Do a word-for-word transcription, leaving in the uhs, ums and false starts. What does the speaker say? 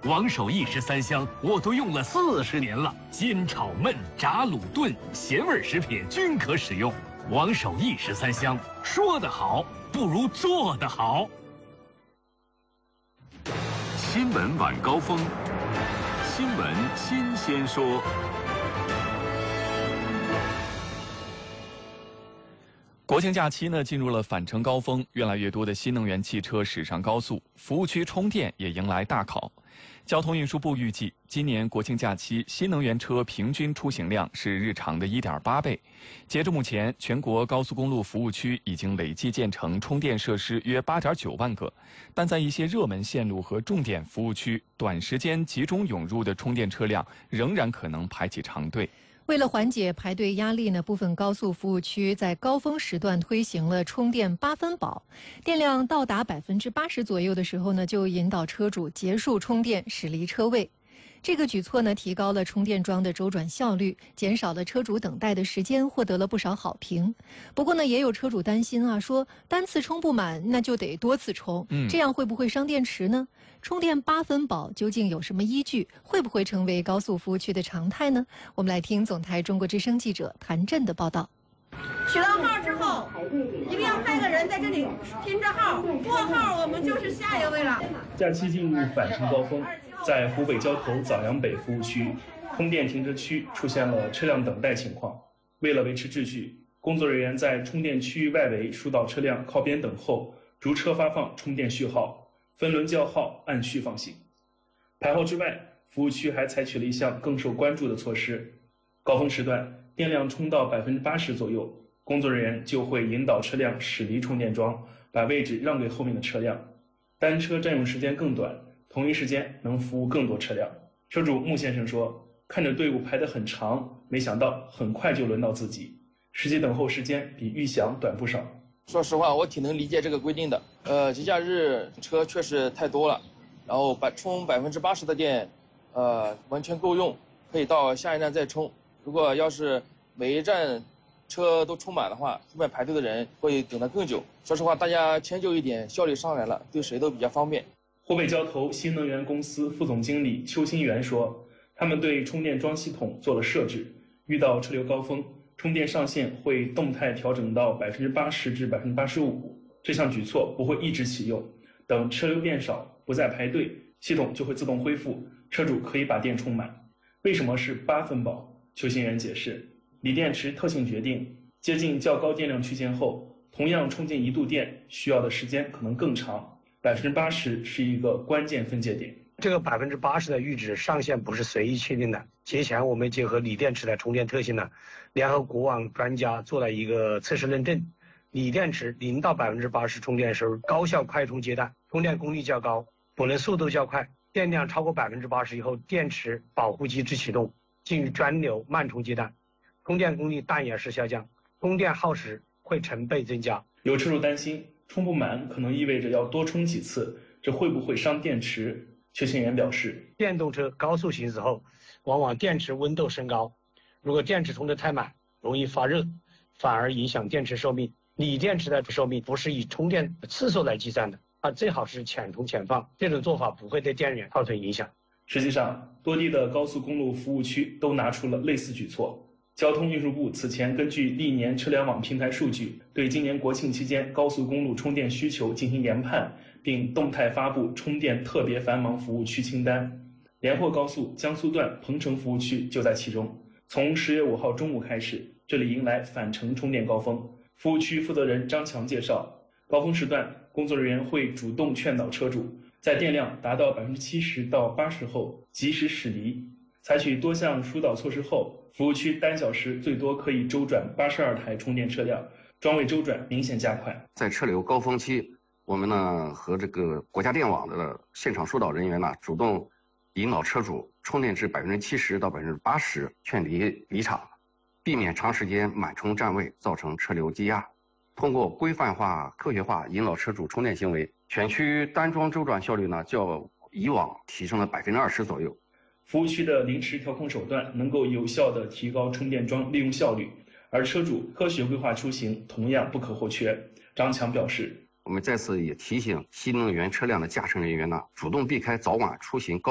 王守义十三香我都用了四十年了，煎炒焖炸卤炖咸味食品均可使用。王守义十三香，说得好不如做得好。 新闻晚高峰，新闻新鲜说。 国庆假期呢进入了返程高峰，越来越多的新能源汽车驶上高速，服务区充电也迎来大考。交通运输部预计，今年国庆假期新能源车平均出行量是日常的 一点八倍。截至目前，全国高速公路服务区已经累计建成充电设施约 八点九万个，但在一些热门线路和重点服务区，短时间集中涌入的充电车辆仍然可能排起长队。 为了缓解排队压力呢，部分高速服务区在高峰时段推行了充电八分饱，电量到达百分之八十左右的时候呢，就引导车主结束充电，驶离车位。这个举措呢，提高了充电桩的周转效率，减少了车主等待的时间，获得了不少好评。不过呢，也有车主担心啊，说单次充不满，那就得多次充， 嗯， 这样会不会伤电池呢？充电八分饱究竟有什么依据？会不会成为高速服务区的常态呢？我们来听总台中国之声记者谭震的报道。 取到号之后，一定要派个人在这里拼着号，过号我们就是下一位了。 假期进入返程高峰，在湖北交头枣阳北服务区，充电停车区出现了车辆等待情况。为了维持秩序，工作人员在充电区域外围疏导车辆靠边等候，逐车发放充电序号，分轮叫号，按序放行。排号之外，服务区还采取了一项更受关注的措施：高峰时段电量充到百分之八十左右，工作人员就会引导车辆驶离充电桩，把位置让给后面的车辆。单车占用时间更短，同一时间能服务更多车辆。车主穆先生说，看着队伍排得很长，没想到很快就轮到自己，实际等候时间比预想短不少。 说实话，我挺能理解这个规定的。呃，节假日车确实太多了，然后百充百分之八十的电，呃，完全够用，可以到下一站再充。如果要是每一站车都充满的话，后面排队的人会等得更久。说实话，大家迁就一点，效率上来了，对谁都比较方便。 湖北交投新能源公司副总经理邱新元说，他们对充电桩系统做了设置，遇到车流高峰，充电上限会动态调整到百分之八十至百分之八十五。这项举措不会一直启用，等车流变少，不再排队，系统就会自动恢复，车主可以把电充满。为什么是八分饱？邱新元解释，锂电池特性决定，接近较高电量区间后，同样充进一度电需要的时间可能更长，百分之八十是一个关键分界点。 这个百分之八十的阈值上限不是随意确定的。节前我们结合锂电池的充电特性呢，联合国网专家做了一个测试认证。锂电池零到百分之八十充电时候，高效快充阶段，充电功率较高，补能速度较快，电量超过百分之八十以后，电池保护机制启动，进入专流慢充阶段，充电功率但也是下降，充电耗时会成倍增加。 有车主担心充不满可能意味着要多充几次，这会不会伤电池？邱新元表示， 电动车高速行驶后，往往电池温度升高，如果电池充得太满，容易发热，反而影响电池寿命。锂电池的寿命不是以充电次数来计算的，啊，最好是浅充浅放，这种做法不会对电源造成影响。 实际上，多地的高速公路服务区都拿出了类似举措。交通运输部此前根据历年车联网平台数据，对今年国庆期间高速公路充电需求进行研判，并动态发布充电特别繁忙服务区清单。连霍高速江苏段彭城服务区就在其中。从十月五号中午开始，这里迎来返程充电高峰。服务区负责人张强介绍，高峰时段，工作人员会主动劝导车主，在电量达到百分之七十到八十后及时驶离。采取多项疏导措施后，服务区单小时最多可以周转八十二台充电车辆，桩位周转明显加快。 在车流高峰期，我们呢和这个国家电网的现场疏导人员呢，主动引导车主充电至百分之七十到百分之八十，劝离离场，避免长时间满充占位，造成车流积压。通过规范化、科学化引导车主充电行为，全区单桩周转效率呢较以往提升了百分之二十左右。 服务区的临时调控手段能够有效地提高充电桩利用效率，而车主科学规划出行同样不可或缺。张强表示， 我们再次也提醒新能源车辆的驾乘人员呢，主动避开早晚出行高